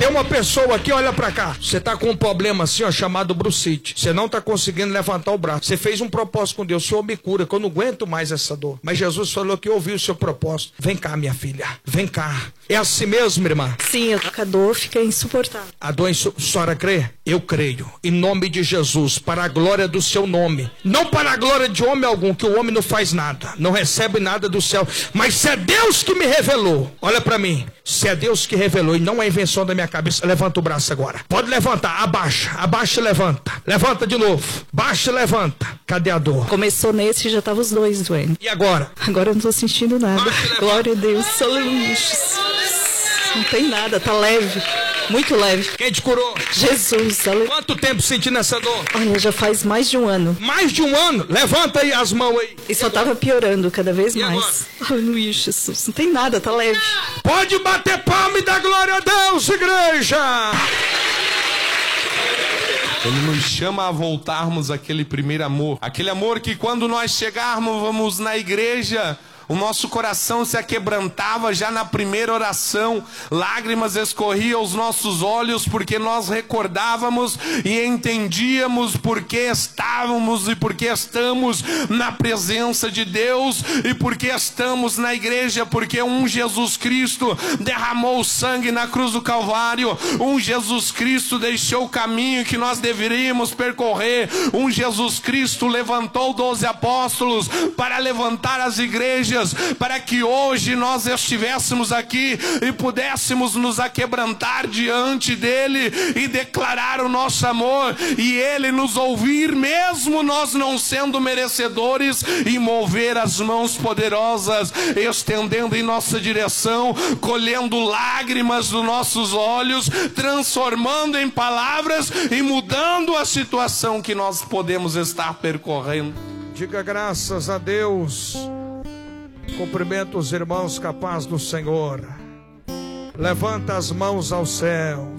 Tem uma pessoa aqui, olha pra cá. Você tá com um problema assim, ó, chamado brucite. Você não tá conseguindo levantar o braço. Você fez um propósito com Deus. O Senhor me cura, que eu não aguento mais essa dor. Mas Jesus falou que ouviu o seu propósito. Vem cá, minha filha. Vem cá. É assim mesmo, irmã? Sim, a dor fica insuportável. A dor, a senhora crê? Eu creio. Em nome de Jesus, para a glória do seu nome. Não para a glória de homem algum, que o homem não faz nada. Não recebe nada do céu. Mas se é Deus que me revelou, olha pra mim. Se é Deus que revelou e não é invenção da minha cabeça, levanta o braço agora. Pode levantar, abaixa, abaixa e levanta. Levanta de novo, baixa e levanta. Cadê a dor? Começou nesse e já tava os dois doendo. E agora? Agora eu não tô sentindo nada. Baixa, Glória a Deus, aleluia. Não tem nada, tá leve, muito leve. Quem te curou? Jesus, aleluia. Quanto tempo sentindo essa dor? Olha, já faz mais de um ano. Mais de um ano? Levanta aí as mãos aí. E só tava piorando cada vez E mais. Aleluia, Jesus. Não tem nada, tá leve. Pode bater palma e dar glória a Deus, igreja. Ele nos chama a voltarmos àquele primeiro amor. Aquele amor que quando nós chegarmos na igreja, o nosso coração se aquebrantava já na primeira oração. Lágrimas escorriam aos nossos olhos porque nós recordávamos e entendíamos porque estávamos e porque estamos na presença de Deus e porque estamos na igreja, porque um Jesus Cristo derramou o sangue na cruz do Calvário, um Jesus Cristo deixou o caminho que nós deveríamos percorrer, um Jesus Cristo levantou 12 apóstolos para levantar as igrejas, para que hoje nós estivéssemos aqui e pudéssemos nos aquebrantar diante dele e declarar o nosso amor e ele nos ouvir mesmo nós não sendo merecedores e mover as mãos poderosas estendendo em nossa direção, colhendo lágrimas dos nossos olhos, transformando em palavras e mudando a situação que nós podemos estar percorrendo. Diga graças a Deus. Cumprimento os irmãos, capaz do Senhor. Levanta as mãos ao céu.